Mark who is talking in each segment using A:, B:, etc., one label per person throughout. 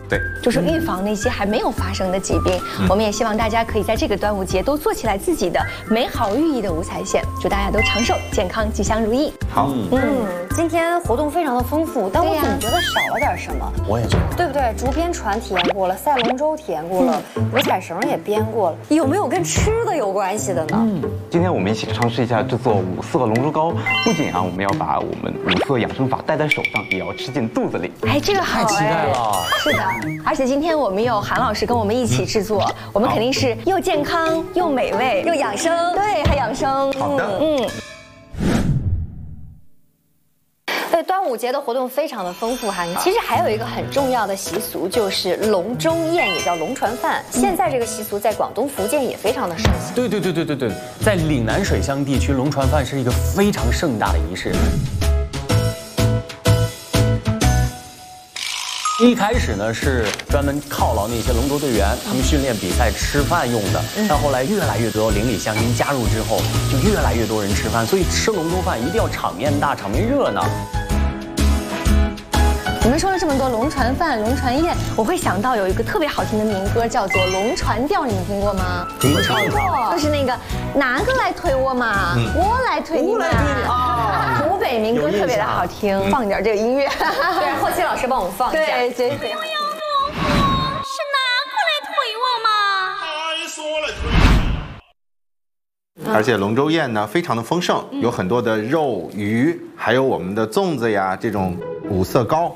A: 对，
B: 就是预防那些还没有发生的疾病。我们也希望大家可以在这个端午节都做起来自己的美好寓意的五彩线，祝大家都长寿、健康、吉祥如意。
A: 好，
C: 今天活动非常的丰富，但我总觉得少了点什么。
D: 我也觉得，
C: 对不对？竹编船体验过了，赛龙舟体验过了，五彩绳也编过了，有没有跟吃的有关系的呢？
E: 今天我们一起尝试一下制作五色龙舟糕。不仅我们要把我们五色养生法戴在手上，也要吃进肚子里。
B: 哎，这个好，
D: 太期待了。
B: 是的，而且今天我们有韩老师跟我们一起制作，我们肯定是又健康又美味
C: 又养生，
B: 对，还养生。
A: 好的，
C: 对，端午节的活动非常的丰富哈。其实还有一个很重要的习俗，就是龙舟宴，也叫龙船饭。现在这个习俗在广东、福建也非常的盛行。
D: 对，在岭南水乡地区，龙船饭是一个非常盛大的仪式。一开始呢是专门犒劳那些龙舟队员，他们训练比赛吃饭用的。但后来越来越多邻里乡亲加入之后，就越来越多人吃饭，所以吃龙舟饭一定要场面大、场面热闹。
B: 你们说了这么多龙船饭、龙船宴，我会想到有一个特别好听的民歌，叫做《龙船调》，你们听过吗？
D: 怎么唱的？
B: 就是那个哪个来推我嘛，我来推你嘛。湖北民歌特别的好听，放点这个音乐。
C: 对，后期老师帮我们放一下。
B: 对。
F: 是哪个来推我吗？
A: 而且龙舟宴呢非常的丰盛，有很多的肉、鱼，还有我们的粽子呀，这种五色糕。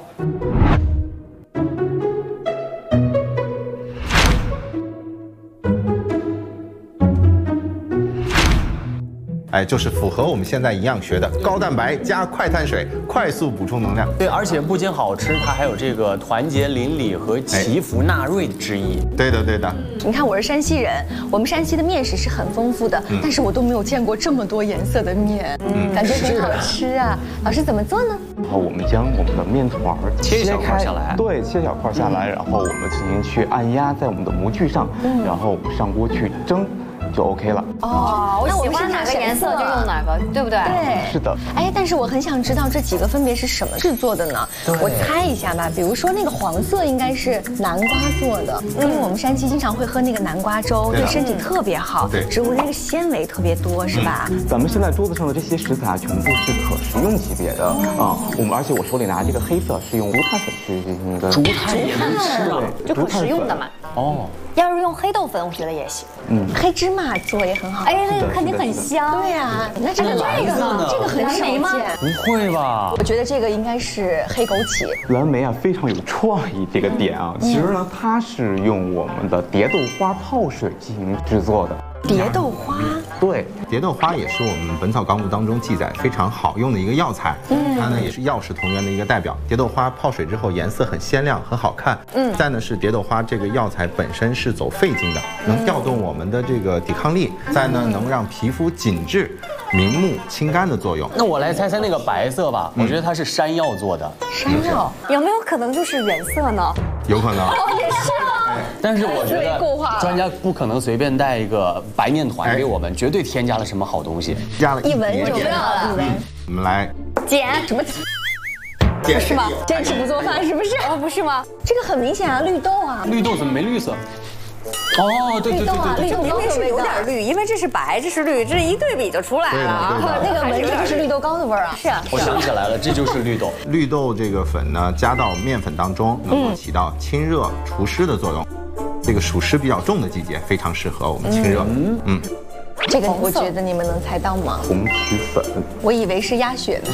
A: 哎，就是符合我们现在营养学的高蛋白加快碳水，快速补充能量。
D: 对，而且不仅好吃，它还有这个团结邻里和祈福纳瑞之意。
A: 对的。
B: 你看我是山西人，我们山西的面食是很丰富的，但是我都没有见过这么多颜色的面，感觉很好吃啊。老师怎么做呢？
E: 然后我们将我们的面团
D: 切一小块下来，
E: 对，切小块下来，然后我们进行去按压在我们的模具上，然后我们上锅去蒸。就 OK 了。
C: 哦，我喜欢哪个颜色就用哪个，对不对？
B: 对，
E: 是的。
B: 哎，但是我很想知道这几个分别是什么制作的呢？我猜一下吧，比如说那个黄色应该是南瓜做的，因为我们山西经常会喝那个南瓜粥，对身体特别好，
A: 对，
B: 植物的那个纤维特别多，是吧？
E: 咱们现在桌子上的这些食材全部是可食用级别的啊。而且我手里拿这个黑色是用竹炭粉去进行一个。
D: 竹炭也能吃啊？
C: 就可食用的嘛。
D: 哦。
C: 要是用黑豆粉，我觉得也行。
B: 黑芝麻做也很好。
C: 哎，那个肯定很香。
B: 对呀，那这个呢？这个很少见。
D: 不会吧？
B: 我觉得这个应该是黑枸杞。
E: 蓝莓啊，非常有创意这个点啊。其实呢，它是用我们的蝶豆花泡水进行制作的。
B: 蝶豆花，
E: 对，
A: 蝶豆花也是我们《本草纲目》当中记载非常好用的一个药材，它呢也是药食同源的一个代表。蝶豆花泡水之后颜色很鲜亮，很好看。再呢是蝶豆花这个药材本身是走肺经的，能调动我们的这个抵抗力，再呢能让皮肤紧致、明目、清肝的作用。
D: 那我来猜猜那个白色吧，我觉得它是山药做的。
B: 山药
C: 有没有可能就是原色呢？
A: 有可能。
B: 也是啊。
D: 但是我觉得专家不可能随便带一个白面团给我们，绝对添加了什么好东西。
A: 加了
B: 一闻就知道了。
A: 我们来
C: 碱什么？
A: 碱
C: 是吗？
B: 坚持不做饭是不是？
C: 哦，不是吗？
B: 这个很明显啊，绿豆啊。
D: 绿豆怎么没绿色？哦，对，
B: 绿豆
C: 因为是有点绿，因为这是白，这是绿，这一对比就出来了啊。
B: 那个闻着就是绿豆糕的味儿啊。
C: 是啊，
D: 我想起来了，这就是绿豆。
A: 绿豆这个粉呢，加到面粉当中，能够起到清热除湿的作用。这个暑湿比较重的季节，非常适合我们清热。
B: 这个我觉得你们能猜到吗？
E: 红曲粉，
B: 我以为是鸭血呢。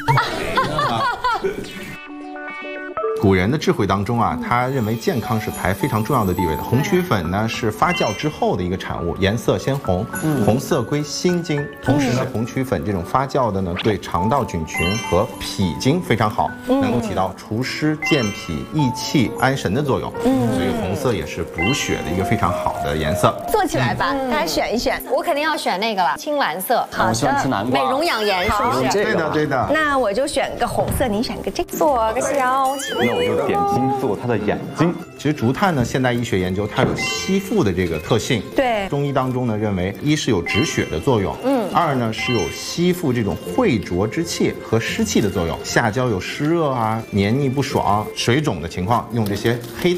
A: 古人的智慧当中啊，他认为健康是排非常重要的地位的。红曲粉呢是发酵之后的一个产物，颜色鲜红，红色归心经。同时呢，红曲粉这种发酵的呢，对肠道菌群和脾经非常好，能够起到除湿、健脾、益气、安神的作用。所以红色也是补血的一个非常好的颜色。
B: 做起来吧，大家选一选。
C: 我肯定要选那个了，青蓝色。
B: 好的，
D: 我喜欢吃南瓜。
C: 美容养颜是不是？
A: 对的。
B: 那我就选个红色，您选个这个。
C: 做个小青。
E: 那我就点睛做它的眼睛。
A: 其实竹炭呢，现代医学研究它有吸附的这个特性。
B: 对，
A: 中医当中呢认为，一是有止血的作用，二呢是有吸附这种秽浊之气和湿气的作用。下焦有湿热啊、黏腻不爽、水肿的情况，用这些黑